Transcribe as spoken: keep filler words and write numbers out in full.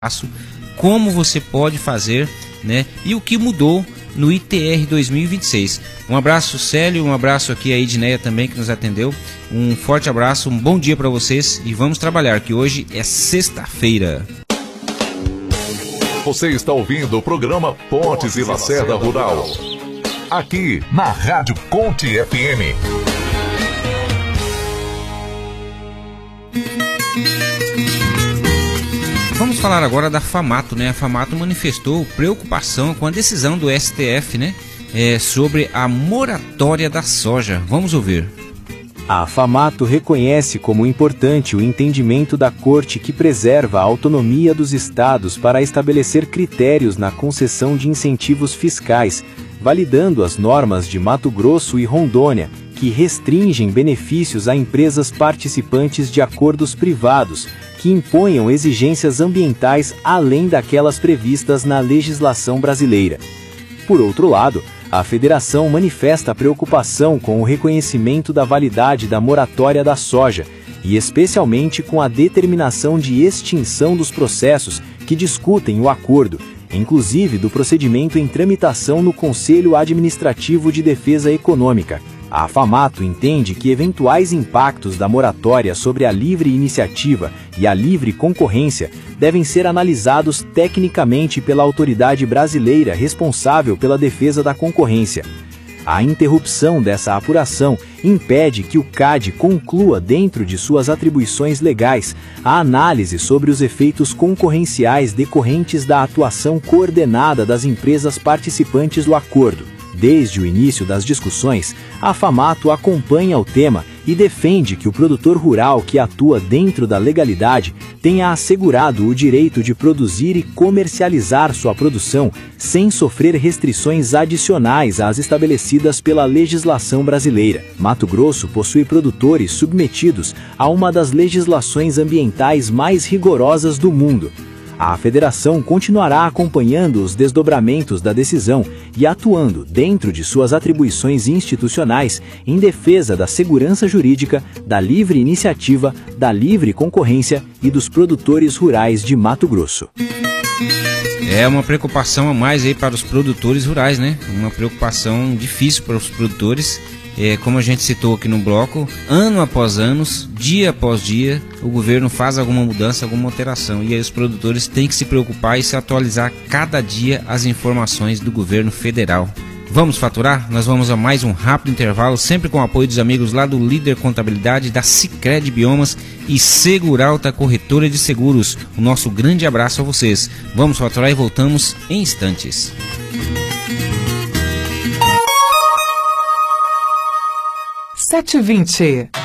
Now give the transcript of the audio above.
como você pode fazer, né? E o que mudou no I T R dois mil e vinte e seis. Um abraço, Célio, um abraço aqui a Edneia também que nos atendeu. Um forte abraço, um bom dia para vocês e vamos trabalhar, que hoje é sexta-feira. Você está ouvindo o programa Pontes e Lacerda Rural, aqui na Rádio Conte F M. Vamos falar agora da FAMATO, né? A FAMATO manifestou preocupação com a decisão do S T F, né? É, sobre a moratória da soja. Vamos ouvir. A FAMATO reconhece como importante o entendimento da Corte que preserva a autonomia dos estados para estabelecer critérios na concessão de incentivos fiscais, validando as normas de Mato Grosso e Rondônia, que restringem benefícios a empresas participantes de acordos privados, que imponham exigências ambientais além daquelas previstas na legislação brasileira. Por outro lado, a federação manifesta preocupação com o reconhecimento da validade da moratória da soja, e especialmente com a determinação de extinção dos processos que discutem o acordo, inclusive do procedimento em tramitação no Conselho Administrativo de Defesa Econômica. A FAMATO entende que eventuais impactos da moratória sobre a livre iniciativa e a livre concorrência devem ser analisados tecnicamente pela autoridade brasileira responsável pela defesa da concorrência. A interrupção dessa apuração impede que o C A D conclua, dentro de suas atribuições legais, a análise sobre os efeitos concorrenciais decorrentes da atuação coordenada das empresas participantes do acordo. Desde o início das discussões, a FAMATO acompanha o tema e defende que o produtor rural que atua dentro da legalidade tenha assegurado o direito de produzir e comercializar sua produção sem sofrer restrições adicionais às estabelecidas pela legislação brasileira. Mato Grosso possui produtores submetidos a uma das legislações ambientais mais rigorosas do mundo. A federação continuará acompanhando os desdobramentos da decisão e atuando, dentro de suas atribuições institucionais, em defesa da segurança jurídica, da livre iniciativa, da livre concorrência e dos produtores rurais de Mato Grosso. É uma preocupação a mais aí para os produtores rurais, né? Uma preocupação difícil para os produtores. É, como a gente citou aqui no bloco, ano após ano, dia após dia, o governo faz alguma mudança, alguma alteração. E aí os produtores têm que se preocupar e se atualizar cada dia as informações do governo federal. Vamos faturar? Nós vamos a mais um rápido intervalo, sempre com o apoio dos amigos lá do Líder Contabilidade, da Sicredi Biomas e Seguralta Corretora de Seguros. O nosso grande abraço a vocês. Vamos faturar e voltamos em instantes. sete e vinte.